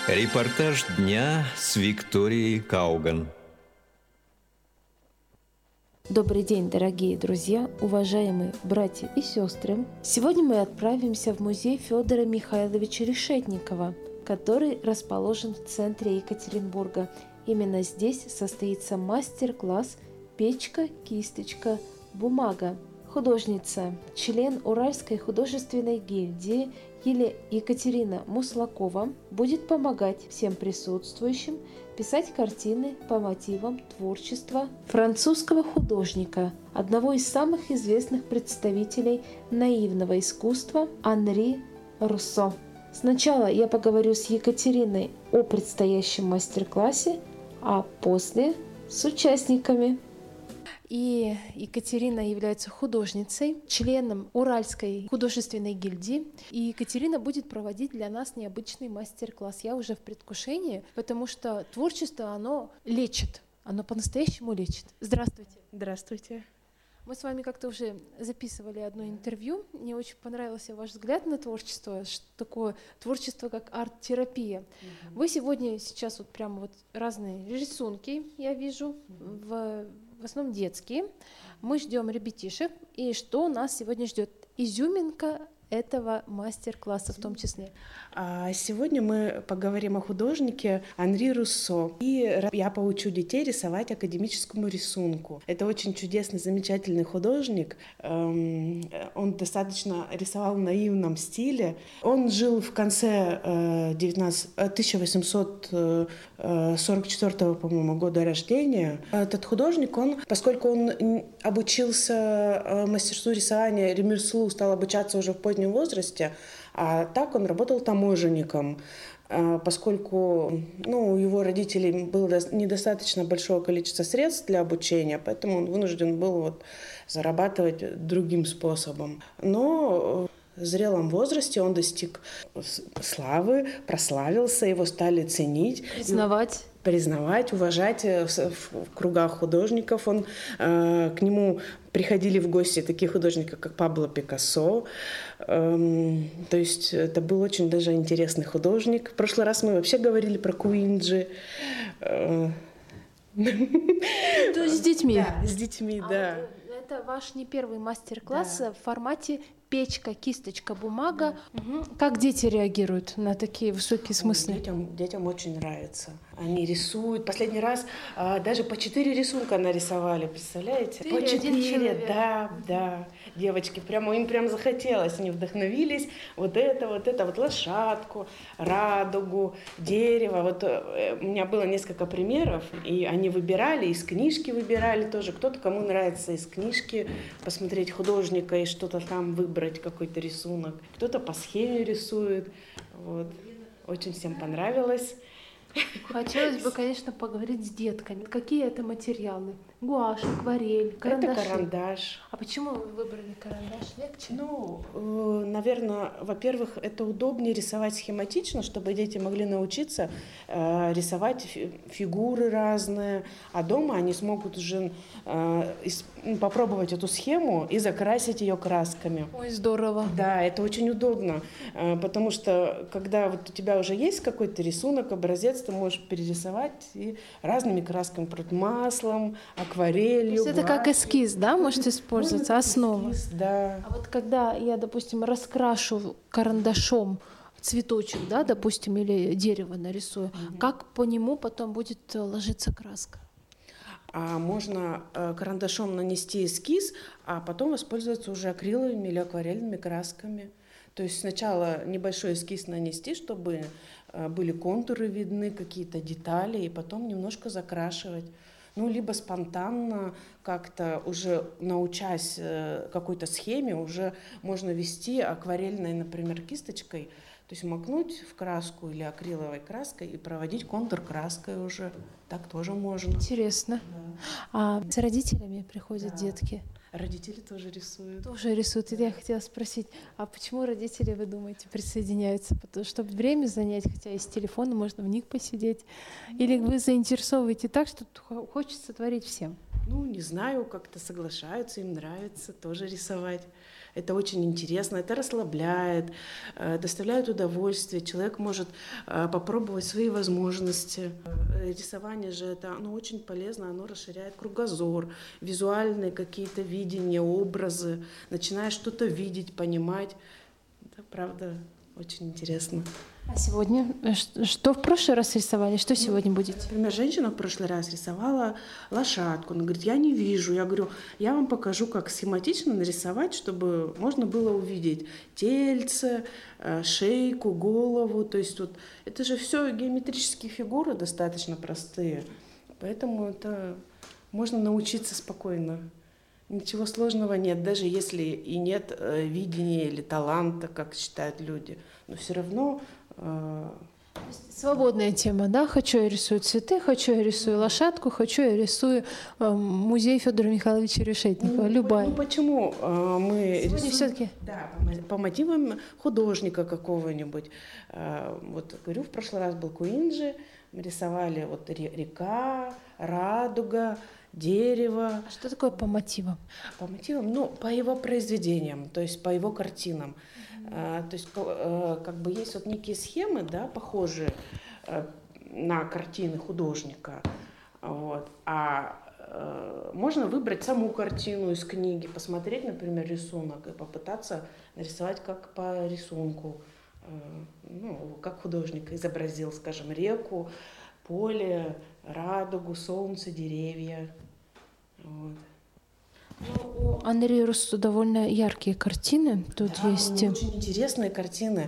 Репортаж дня с Викторией Кауган. Добрый день, дорогие друзья, уважаемые братья и сестры. Сегодня мы отправимся в музей Федора Михайловича Решетникова, который расположен в центре Екатеринбурга. Именно здесь состоится мастер-класс «Печка, кисточка, бумага». Художница, член Уральской художественной гильдии Екатерина Муслакова будет помогать всем присутствующим писать картины по мотивам творчества французского художника, одного из самых известных представителей наивного искусства Анри Руссо. Сначала я поговорю с Екатериной о предстоящем мастер-классе, а после с участниками. И Екатерина является художницей, членом Уральской художественной гильдии. И Екатерина будет проводить для нас необычный мастер-класс. Я уже в предвкушении, потому что творчество, оно лечит. Оно по-настоящему лечит. Здравствуйте. Здравствуйте. Мы с вами как-то уже записывали одно интервью. Мне очень понравился ваш взгляд на творчество, что такое творчество как арт-терапия. Вы сейчас вот прямо вот разные рисунки, я вижу, в основном детские. Мы ждем ребятишек. И что нас сегодня ждет? Изюминка этого мастер-класса в том числе. Сегодня мы поговорим о художнике Анри Руссо. И я поучу детей рисовать академическому рисунку. Это очень чудесный, замечательный художник. Он достаточно рисовал в наивном стиле. Он жил в конце 1844, по-моему, года рождения. Этот художник, поскольку он обучился мастерству рисования, ремеслу, стал обучаться уже в позднем возрасте, а так он работал таможенником, поскольку у его родителей было недостаточно большого количества средств для обучения, поэтому он вынужден был зарабатывать другим способом. Но в зрелом возрасте он достиг славы, прославился, его стали ценить. Признавать, уважать в кругах художников. К нему приходили в гости такие художники, как Пабло Пикассо. То есть это был очень даже интересный художник. В прошлый раз мы вообще говорили про Куинджи. То есть с детьми? Да, с детьми, да. Это ваш не первый мастер-класс в формате печка, кисточка, бумага. Как дети реагируют на такие высокие смыслы? Детям очень нравится. Они рисуют. Последний раз даже по 4 рисунка нарисовали, представляете? По 4, да. Девочки, им прям захотелось. Они вдохновились. Вот лошадку, радугу, дерево. У меня было несколько примеров, и они выбирали, из книжки выбирали тоже. Кто-то, кому нравится из книжки посмотреть художника и что-то там выбрать, какой-то рисунок. Кто-то по схеме рисует. Очень всем понравилось. Хотелось бы, конечно, поговорить с детками. Какие это материалы? Гуашь, акварель, карандаши? Это карандаш. А почему вы выбрали карандаш? Легче? Наверное, во-первых, это удобнее рисовать схематично, чтобы дети могли научиться рисовать фигуры разные, а дома они смогут уже попробовать эту схему и закрасить ее красками. Ой, здорово. Да, это очень удобно, потому что когда у тебя уже есть какой-то рисунок, образец, ты можешь перерисовать и разными красками, маслом, акварелью. То есть это как эскиз, да, может использоваться, основа? Эскиз, да. А вот когда я, допустим, раскрашу карандашом цветочек, да, допустим, или дерево нарисую, как по нему потом будет ложиться краска? Можно карандашом нанести эскиз, а потом воспользоваться уже акриловыми или акварельными красками. То есть сначала небольшой эскиз нанести, чтобы были контуры видны, какие-то детали, и потом немножко закрашивать. Либо спонтанно как-то уже научась какой-то схеме, уже можно вести акварельной, например, кисточкой, то есть макнуть в краску или акриловой краской и проводить контур краской уже. Так тоже можно. Интересно. Да. А с родителями приходят детки? Родители тоже рисуют. Тоже рисуют. И я хотела спросить, а почему родители, вы думаете, присоединяются? Чтобы время занять, хотя и с телефона можно в них посидеть? Или вы заинтересовываете так, что хочется творить всем? Не знаю, как-то соглашаются, им нравится тоже рисовать. Это очень интересно, это расслабляет, доставляет удовольствие. Человек может попробовать свои возможности. Рисование же это, оно очень полезно, оно расширяет кругозор, визуальные какие-то видения, образы. Начинаешь что-то видеть, понимать. Это правда очень интересно. А сегодня? Что в прошлый раз рисовали? Что сегодня будете? Например, женщина в прошлый раз рисовала лошадку. Она говорит, я не вижу. Я говорю, я вам покажу, как схематично нарисовать, чтобы можно было увидеть тельце, шейку, голову. То есть вот это же все геометрические фигуры достаточно простые. Поэтому это можно научиться спокойно. Ничего сложного нет, даже если и нет видения или таланта, как считают люди. Но все равно... Свободная тема, да? Хочу я рисую цветы, хочу я рисую лошадку, хочу я рисую музей Федора Михайловича Решетникова. Любая. Ну почему мы рисуем? Все-таки. Да, по мотивам художника какого-нибудь. Вот говорю, в прошлый раз был Куинджи, мы рисовали вот река, радуга, дерево. А что такое по мотивам? По мотивам, ну, по его произведениям, то есть по его картинам. То есть как бы есть вот некие схемы, да, похожие на картины художника. Вот. Можно выбрать саму картину из книги, посмотреть, например, рисунок и попытаться нарисовать как по рисунку. Ну, как художник изобразил, скажем, реку, поле, радугу, солнце, деревья. Вот. У Анри Руссо довольно яркие картины. Тут Да, есть. у него очень интересные картины.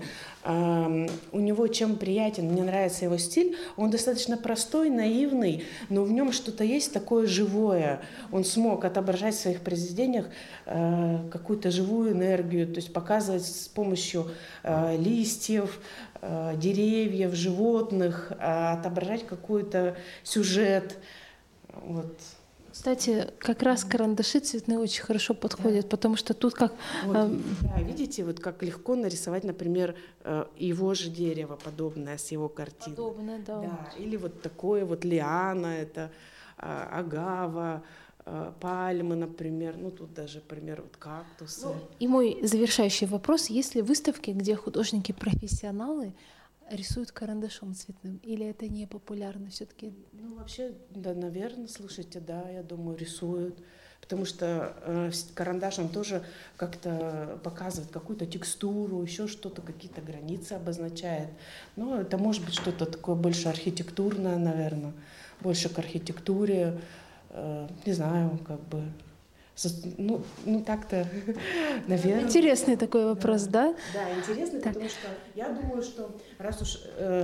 У него чем приятен, мне нравится его стиль, он достаточно простой, наивный, но в нем что-то есть такое живое. Он смог отображать в своих произведениях какую-то живую энергию, то есть показывать с помощью листьев, деревьев, животных, отображать какой-то сюжет. Вот. Кстати, как раз карандаши цветные очень хорошо подходят, да. Потому что тут как... Вот, да, видите, вот как легко нарисовать, например, его же дерево, подобное с его картиной. Подобное, да. Да. Или вот такое вот лиана, это агава, пальмы, например, ну тут даже, например, вот кактусы. Ну, и мой завершающий вопрос: есть ли выставки, где художники-профессионалы рисуют карандашом цветным, или это не популярно все-таки? Ну, вообще, да, наверное, слушайте, да, я думаю, рисуют, потому что карандашом тоже как-то показывает какую-то текстуру, еще что-то, какие-то границы обозначает. Но это может быть что-то такое больше архитектурное, наверное, больше к архитектуре, не знаю, как бы. Ну так-то, наверное. Интересный такой вопрос, да? Да, интересный, так. Потому что я думаю, что раз уж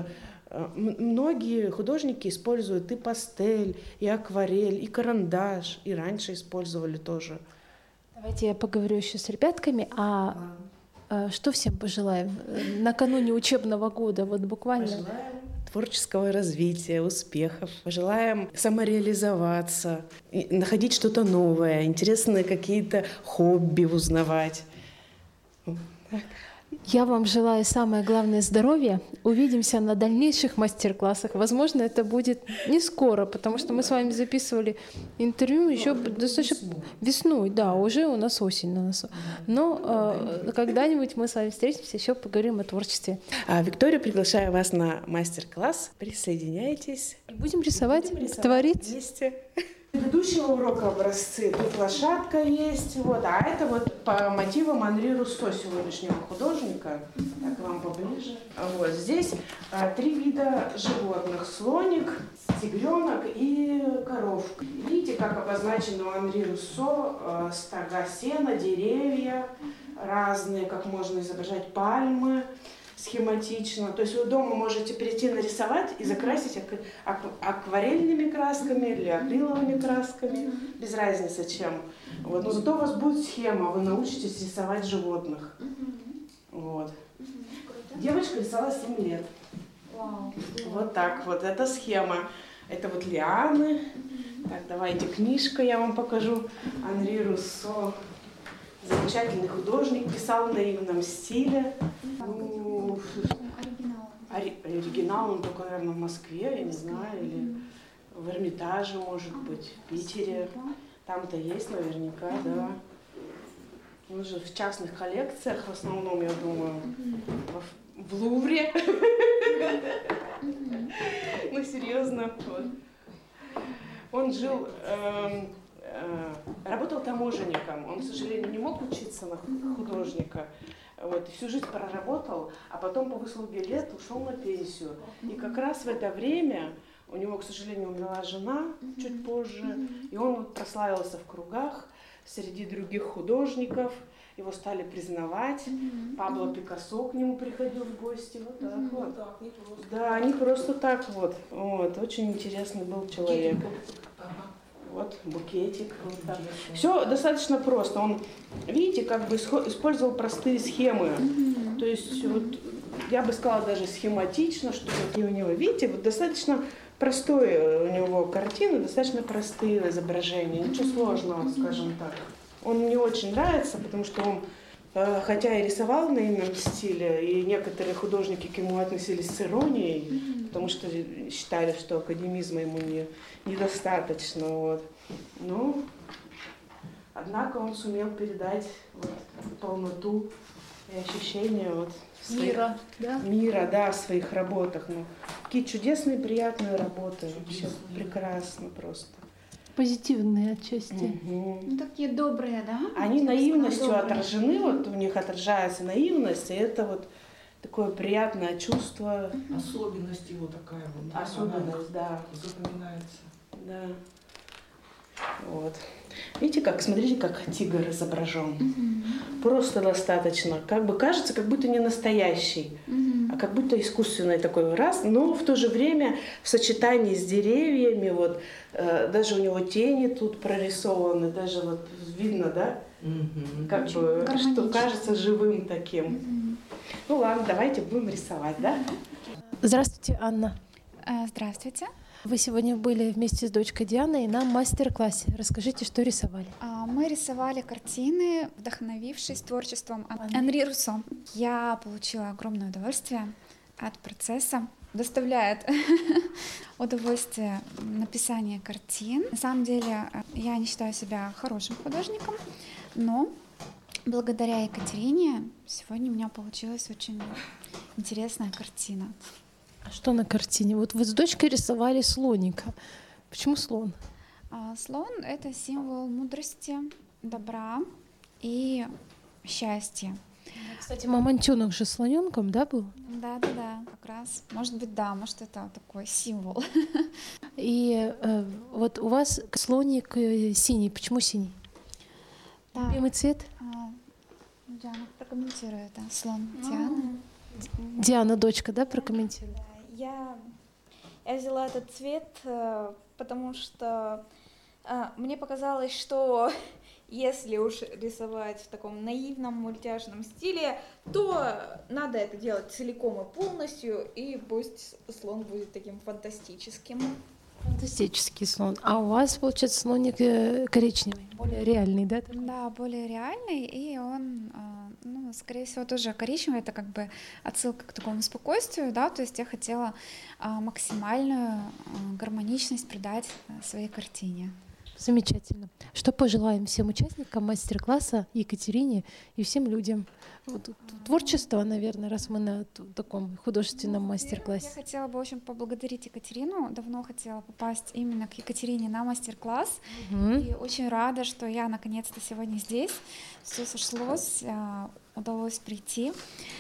многие художники используют и пастель, и акварель, и карандаш, и раньше использовали тоже. Давайте я поговорю еще с ребятками. Что всем пожелаем накануне учебного года? Вот буквально. Пожелаем творческого развития, успехов. Пожелаем самореализоваться, находить что-то новое, интересные какие-то хобби узнавать. Я вам желаю, самое главное, здоровья. Увидимся на дальнейших мастер-классах. Возможно, это будет не скоро, потому что мы с вами записывали интервью еще достаточно весной. Да, уже у нас осень на носу. Но когда-нибудь мы с вами встретимся, еще поговорим о творчестве. Виктория, приглашаю вас на мастер-класс. Присоединяйтесь. И будем рисовать, творить. Вместе. Предыдущего урока образцы. Тут лошадка есть, вот, а это вот по мотивам Анри Руссо, сегодняшнего художника. Так, вам поближе. Вот здесь 3 вида животных: слоник, тигренок и коровка. Видите, как обозначено у Анри Руссо стога сена, деревья разные, как можно изображать пальмы схематично. То есть вы дома можете перейти нарисовать и закрасить акварельными красками или акриловыми красками, без разницы чем. Вот. Но зато у вас будет схема, вы научитесь рисовать животных. Вот. Девочка рисовала 7 лет. Вот так вот, это схема. Это вот лианы. Так, давайте книжка, я вам покажу. Анри Руссо. Замечательный художник, писал в наивном стиле. Оригинал он только, наверное, в Москве, я не знаю, или в Эрмитаже, может быть, в Питере. Там-то есть наверняка, да. Он же в частных коллекциях, в основном, я думаю, в Лувре. Ну, серьезно. Он жил, работал таможенником. Он, к сожалению, не мог учиться на художника. Вот, всю жизнь проработал, а потом по выслуге лет ушел на пенсию. И как раз в это время у него, к сожалению, умерла жена чуть позже, и он прославился в кругах среди других художников. Его стали признавать. Пабло Пикассо к нему приходил в гости. Вот так вот. Да, не просто так вот. Вот. Очень интересный был человек. Вот, букетик. Вот так. Все достаточно просто. Он, видите, как бы использовал простые схемы. То есть, вот, я бы сказала, даже схематично, что вот у него, видите, вот достаточно простое у него картины, достаточно простые изображения. Ничего сложного, скажем так. Он мне очень нравится, потому что он, хотя и рисовал в наивном стиле, и некоторые художники к нему относились с иронией, потому что считали, что академизма ему недостаточно. Вот. Но, однако он сумел передать вот полноту и ощущение вот Мира, да? Мира, да, в своих работах. Ну, такие чудесные, приятные работы. Вообще прекрасно просто. Позитивные отчасти. Ну, такие добрые, да? Они наивностью отражены, вот у них отражается наивность, и это вот такое приятное чувство. Особенность его такая вот. Особенность, да. Запоминается. Да. Вот. Видите, смотрите, как тигр изображен. Просто достаточно. Как бы кажется, как будто не настоящий, а как будто искусственный такой раз, но в то же время в сочетании с деревьями, вот, даже у него тени тут прорисованы, даже вот видно, да? Как бы, что кажется живым таким. Ну ладно, давайте будем рисовать, да? Здравствуйте, Анна. Здравствуйте. Вы сегодня были вместе с дочкой Дианой на мастер-классе. Расскажите, что рисовали. Мы рисовали картины, вдохновившись творчеством Анри Руссо. Я получила огромное удовольствие от процесса. Доставляет удовольствие написание картин. На самом деле, я не считаю себя хорошим художником, но благодаря Екатерине сегодня у меня получилась очень интересная картина. А что на картине? Вот вы с дочкой рисовали слоника. Почему слон? Слон — это символ мудрости, добра и счастья. Кстати, мамонтенок же слоненком, да, был? Да, как раз. Может быть, да, может, это такой символ. И вот у вас слоник синий. Почему синий? Да. Любимый цвет? Диана прокомментирует, да, слон. Диана. Диана, дочка, да, прокомментирует? Я взяла этот цвет, потому что мне показалось, что если уж рисовать в таком наивном мультяшном стиле, то надо это делать целиком и полностью, и пусть слон будет таким фантастическим. Фантастический слон. А у вас, получается, слоник коричневый, более реальный, да? Да, более реальный, и он, скорее всего, тоже коричневый. Это как бы отсылка к такому спокойствию, да, то есть я хотела максимальную гармоничность придать своей картине. Замечательно. Что пожелаем всем участникам мастер-класса, Екатерине и всем людям? Вот, творчество, наверное, раз мы на таком художественном мастер-классе. Я хотела бы очень поблагодарить Екатерину. Давно хотела попасть именно к Екатерине на мастер-класс. И очень рада, что я наконец-то сегодня здесь. Все сошлось, удалось прийти.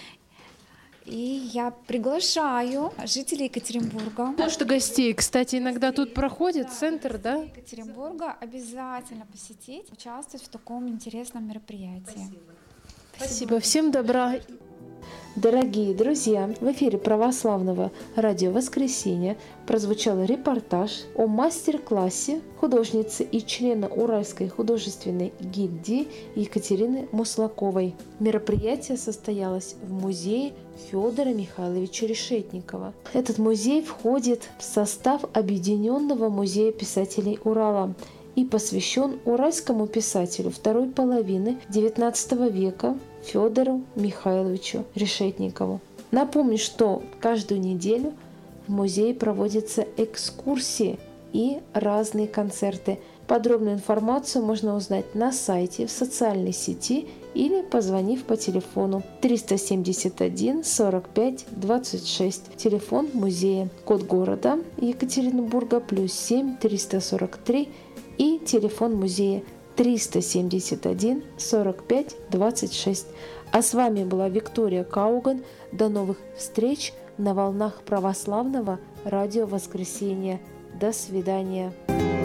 И я приглашаю жителей Екатеринбурга. Может, гостей, кстати, иногда тут проходит центр, да? Екатеринбурга обязательно посетить, участвовать в таком интересном мероприятии. Спасибо. Всем добра. Дорогие друзья, в эфире православного радио «Воскресенье» прозвучал репортаж о мастер-классе художницы и члена Уральской художественной гильдии Екатерины Муслаковой. Мероприятие состоялось в музее Федора Михайловича Решетникова. Этот музей входит в состав Объединенного музея писателей Урала и посвящен уральскому писателю второй половины XIX века Федору Михайловичу Решетникову. Напомню, что каждую неделю в музее проводятся экскурсии и разные концерты. Подробную информацию можно узнать на сайте, в социальной сети или позвонив по телефону 371 45 26, телефон музея, код города Екатеринбурга +7 343 и телефон музея 371 45 26. А с вами была Виктория Кауган. До новых встреч на волнах православного радио Воскресенья. До свидания.